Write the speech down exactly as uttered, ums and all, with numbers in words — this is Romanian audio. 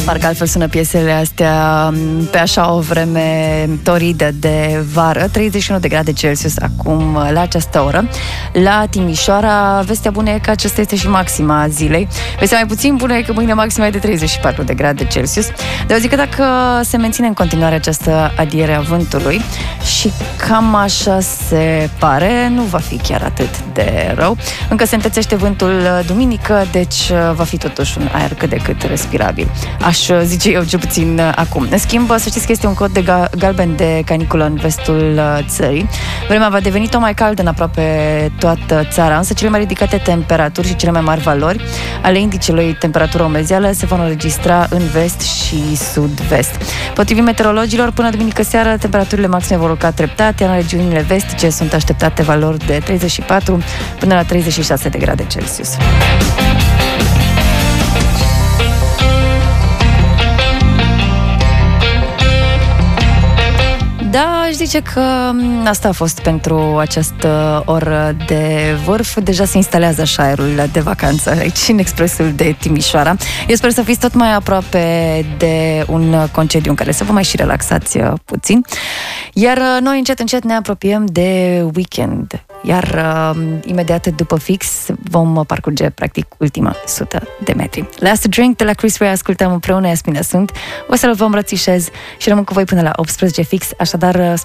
Parcă altfel sună piesele astea pe așa o vreme toridă de vară. treizeci și unu de grade Celsius acum la această oră. La Timișoara, vestea bună e că acesta este și maxima zilei. Vestea mai puțin bună e că mâine maxima e de treizeci și patru de grade Celsius. Dar eu zic că dacă se menține în continuare această adiere a vântului și cam așa se pare, nu va fi chiar atât de rău. Încă se întețește vântul duminică, deci va fi totuși un aer cât de cât respirabil. Aș zice eu, cel puțin acum. În schimb, să știți că este un cod de ga- galben de caniculă în vestul țării. Vremea va deveni tot mai caldă în aproape toată țara, însă cele mai ridicate temperaturi și cele mai mari valori ale indicelui temperatură umezeală se vor înregistra în vest și sud-vest. Potrivit meteorologilor, până duminică seara, temperaturile maxime vor urca treptat, iar în regiunile vestice sunt așteptate valori de treizeci și patru până la treizeci și șase de grade Celsius. Da, aș zice că asta a fost pentru această oră de vârf. Deja se instalează așa aerul de vacanță aici, în Expresul de Timișoara. Eu sper să fiți tot mai aproape de un concediu în care să vă mai și relaxați puțin. Iar noi încet, încet ne apropiem de weekend. Iar uh, imediat după fix vom parcurge practic ultima sută de metri. Last Drink de la Chris Rea ascultăm împreună, Iasmina sunt. O să-l vă îmbrățișez și rămân cu voi până la optsprezece fix, așadar